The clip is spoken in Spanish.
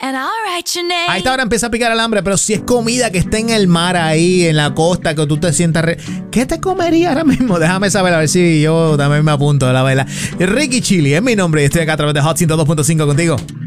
A esta hora empieza a picar el hambre, pero si es comida que está en el mar ahí, en la costa, que tú te sientas... ¿Qué te comería ahora mismo? Déjame saber, a ver si yo también me apunto, la verdad. Ricky Chili es mi nombre y estoy acá a través de Hot 102.5 contigo.